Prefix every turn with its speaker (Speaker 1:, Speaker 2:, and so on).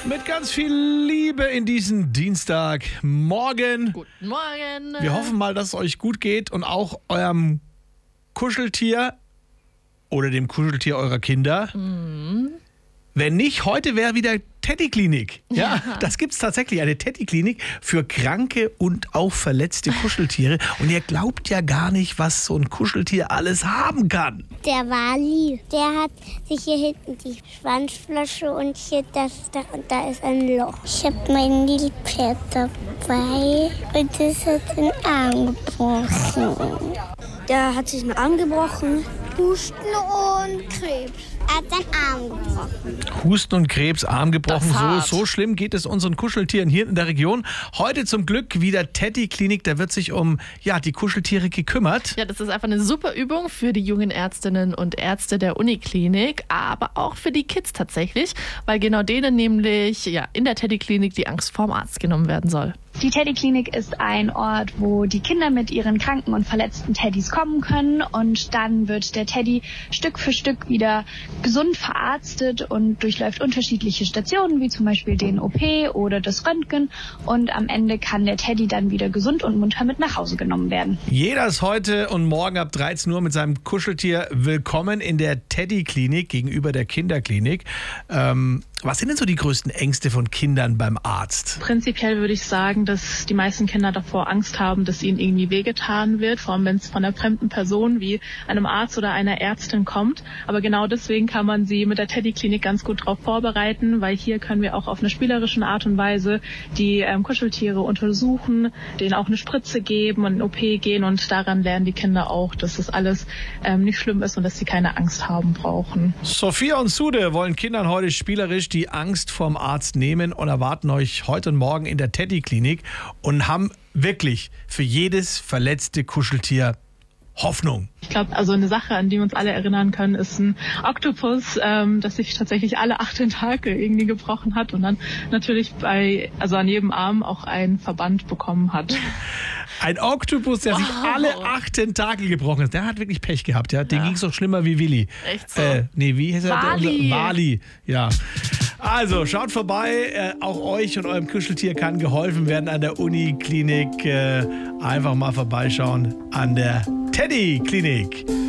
Speaker 1: Mit ganz viel Liebe in diesen Dienstagmorgen.
Speaker 2: Guten Morgen.
Speaker 1: Wir hoffen mal, dass es euch gut geht und auch eurem Kuscheltier oder dem Kuscheltier eurer Kinder. Wenn nicht, heute wäre wieder Teddy-Klinik. Ja, das gibt es tatsächlich, eine Teddy-Klinik für kranke und auch verletzte Kuscheltiere. Und ihr glaubt ja gar nicht, was so ein Kuscheltier alles haben kann.
Speaker 3: Der Wali, der hat sich hier hinten die Schwanzflasche und hier das da und da ist ein Loch. Ich habe mein Nilpferd dabei und das hat den Arm gebrochen. Der hat sich den Arm gebrochen. Husten und Krebs. Er hat seinen Arm gebrochen.
Speaker 1: Husten und Krebs, Arm gebrochen.
Speaker 2: Das ist
Speaker 1: So schlimm geht es unseren Kuscheltieren hier in der Region. Heute zum Glück wieder Teddy-Klinik. Da wird sich um die Kuscheltiere gekümmert.
Speaker 2: Ja, das ist einfach eine super Übung für die jungen Ärztinnen und Ärzte der Uniklinik, aber auch für die Kids tatsächlich, weil genau denen nämlich in der Teddy-Klinik die Angst vorm Arzt genommen werden soll.
Speaker 4: Die Teddy-Klinik ist ein Ort, wo die Kinder mit ihren kranken und verletzten Teddys kommen können und dann wird der Teddy Stück für Stück wieder gesund verarztet und durchläuft unterschiedliche Stationen, wie zum Beispiel den OP oder das Röntgen und am Ende kann der Teddy dann wieder gesund und munter mit nach Hause genommen werden.
Speaker 1: Jeder ist heute und morgen ab 13 Uhr mit seinem Kuscheltier willkommen in der Teddy-Klinik gegenüber der Kinderklinik. Was sind denn so die größten Ängste von Kindern beim Arzt?
Speaker 5: Prinzipiell würde ich sagen, dass die meisten Kinder davor Angst haben, dass ihnen irgendwie wehgetan wird, vor allem wenn es von einer fremden Person wie einem Arzt oder einer Ärztin kommt. Aber genau deswegen kann man sie mit der Teddy-Klinik ganz gut darauf vorbereiten, weil hier können wir auch auf eine spielerische Art und Weise die Kuscheltiere untersuchen, denen auch eine Spritze geben und in OP gehen und daran lernen die Kinder auch, dass das alles nicht schlimm ist und dass sie keine Angst haben brauchen.
Speaker 1: Sophia und Sude wollen Kindern heute spielerisch die Angst vorm Arzt nehmen und erwarten euch heute und morgen in der Teddy-Klinik und haben wirklich für jedes verletzte Kuscheltier Hoffnung.
Speaker 5: Ich glaube, also eine Sache, an die wir uns alle erinnern können, ist ein Oktopus, das sich tatsächlich alle 8 Tentakel irgendwie gebrochen hat und dann natürlich an jedem Arm auch einen Verband bekommen hat.
Speaker 1: Ein Oktopus, der sich alle 8 Tentakel gebrochen hat. Der hat wirklich Pech gehabt. Ja? Dem ging es doch schlimmer wie Willi.
Speaker 2: Echt so?
Speaker 1: Wie hieß er?
Speaker 2: Wali.
Speaker 1: Wali, ja. Also, schaut vorbei. Auch euch und eurem Kuscheltier kann geholfen werden an der Uniklinik. Einfach mal vorbeischauen an der Teddy-Klinik.